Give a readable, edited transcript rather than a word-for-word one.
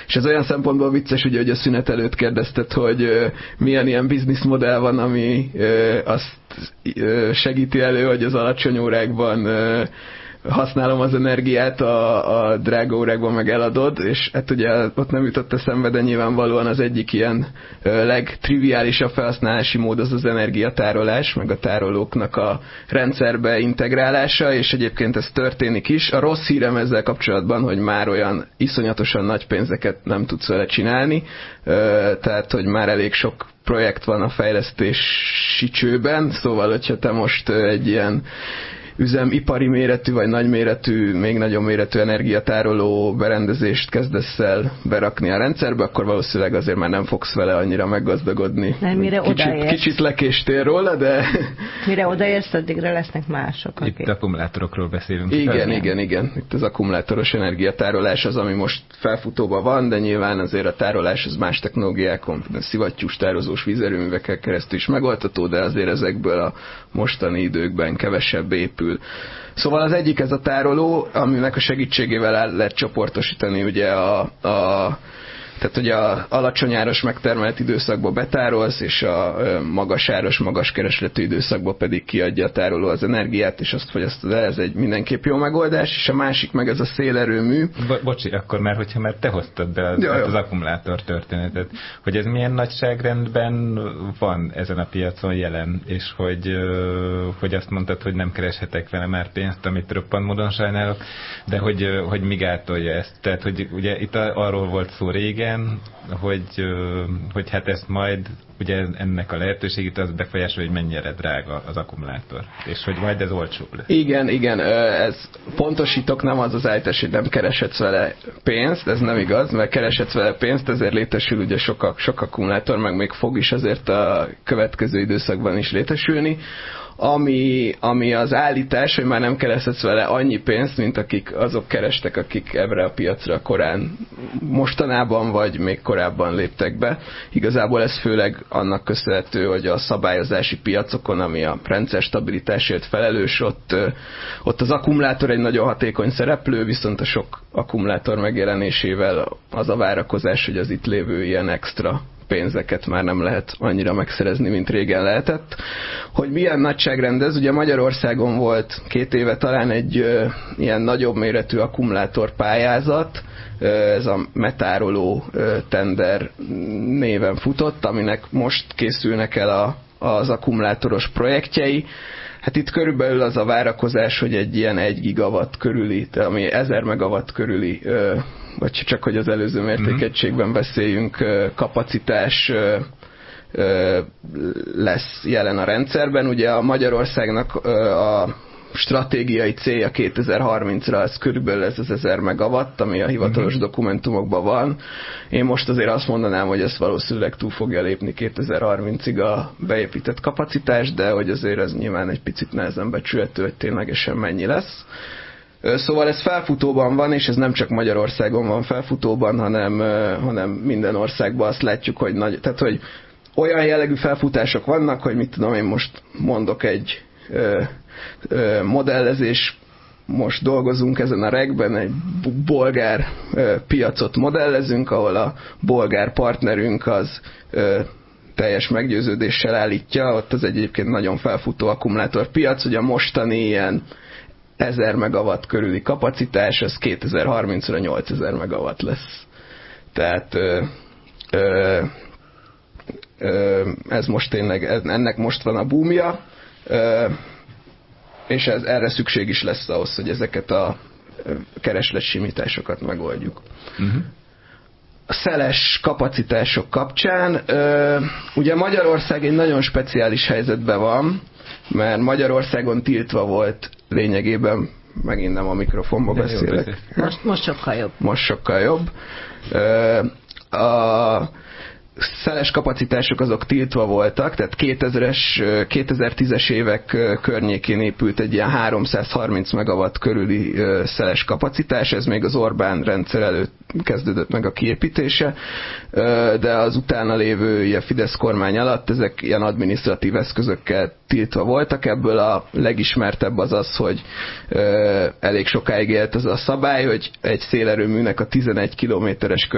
És ez olyan szempontból vicces, ugye, hogy a szünet előtt kérdezted, hogy milyen ilyen bizniszmodell van, ami azt segíti elő, hogy az alacsony órákban használom az energiát, a drága órákban meg eladod, és hát ugye ott nem jutott eszembe, de nyilvánvalóan az egyik ilyen legtriviálisabb felhasználási mód az energiatárolás, meg a tárolóknak a rendszerbe integrálása, és egyébként ez történik is. A rossz hírem ezzel kapcsolatban, hogy már olyan iszonyatosan nagy pénzeket nem tudsz vele csinálni, tehát hogy már elég sok projekt van a fejlesztési csőben, szóval hogyha te most egy ilyen ipari méretű vagy nagyméretű, még nagyobb méretű energiatároló berendezést kezdesz el berakni a rendszerbe, akkor valószínűleg azért már nem fogsz vele annyira meggazdagodni. Kicsit lekéstél róla, de... Mire odaérsz, addigra lesznek mások. Itt akkumulátorokról beszélünk. Igen. Itt az akkumulátoros energiatárolás az, ami most felfutóban van, de nyilván azért a tárolás az más technológiákon, szivattyús tározós vízerőművekkel keresztül is megoldható, de azért ezekből a mostani időkben kevesebb épül. Szóval az egyik ez a tároló, aminek a segítségével lehet csoportosítani ugye tehát ugye a alacsony áras megtermelt időszakba betárolsz, és a magas áras, magas keresletű időszakba pedig kiadja a tároló az energiát, és azt fogyasztod el, ez egy mindenképp jó megoldás, és a másik meg ez a szélerőmű. Bocsi, akkor már te hoztad be az akkumulátor történetet, hogy ez milyen nagyságrendben van ezen a piacon jelen, és hogy azt mondtad, hogy nem kereshetek vele már pénzt, amit roppant módon sajnálok, de hogy mi gátolja ezt? Tehát, hogy ugye itt arról volt szó régen, hogy hát ezt majd ugye ennek a lehetőségét az befolyásolja, hogy mennyire drága az akkumulátor, és hogy majd ez olcsóbb lesz. Igen, ez pontosítok, nem az állítás, hogy nem kereshetsz vele pénzt, ez nem igaz, mert kereshetsz vele pénzt, ezért létesül ugye sok akkumulátor, meg még fog is azért a következő időszakban is létesülni. Ami az állítás, hogy már nem kereshetsz vele annyi pénzt, mint azok kerestek, akik ebbre a piacra korán mostanában, vagy még korábban léptek be. Igazából ez főleg annak köszönhető, hogy a szabályozási piacokon, ami a rendszer stabilitásért felelős, ott az akkumulátor egy nagyon hatékony szereplő, viszont a sok akkumulátor megjelenésével az a várakozás, hogy az itt lévő ilyen extra pénzeket már nem lehet annyira megszerezni, mint régen lehetett. Hogy milyen nagyságrend ez? Ugye Magyarországon volt 2 éve talán egy ilyen nagyobb méretű akkumulátor pályázat, ez a Metároló tender néven futott, aminek most készülnek el az akkumulátoros projektjei. Hát itt körülbelül az a várakozás, hogy egy ilyen 1 gigawatt körüli, ami 1000 megawatt körüli, vagy csak hogy az előző mértékegységben beszéljünk, kapacitás lesz jelen a rendszerben. Ugye a Magyarországnak a stratégiai célja 2030-ra az körülbelül ez az 1000 megawatt, ami a hivatalos dokumentumokban van. Én most azért azt mondanám, hogy ezt valószínűleg túl fogja lépni 2030-ig a beépített kapacitás, de hogy azért ez nyilván egy picit nehezen becsülhető, hogy ténylegesen mennyi lesz. Szóval ez felfutóban van, és ez nem csak Magyarországon van felfutóban, hanem minden országban azt látjuk, hogy tehát hogy olyan jellegű felfutások vannak, hogy mit tudom én, most mondok egy modellezés, most dolgozunk ezen a regben, egy bolgár piacot modellezünk, ahol a bolgár partnerünk az teljes meggyőződéssel állítja, ott az egyébként nagyon felfutó akkumulátorpiac, hogy a mostani ilyen 1000 megawatt körüli kapacitás, az 2030-ra 8000 megawatt lesz. Tehát ez most tényleg, ennek most van a boomja, és erre szükség is lesz ahhoz, hogy ezeket a keresletsimításokat megoldjuk. A szeles kapacitások kapcsán, ugye Magyarország egy nagyon speciális helyzetben van, mert Magyarországon tiltva volt lényegében, megint nem a mikrofonba beszélek. Most sokkal jobb. Most sokkal jobb. A szeles kapacitások azok tiltva voltak, tehát 2010-es évek környékén épült egy ilyen 330 megawatt körüli szeles kapacitás, ez még az Orbán rendszer előtt kezdődött meg a kiépítése, de az utána lévő ilyen Fidesz kormány alatt ezek ilyen adminisztratív eszközökkel tiltva voltak. Ebből a legismertebb az, hogy elég sokáig élt az a szabály, hogy egy szélerőműnek a 11 kilométeres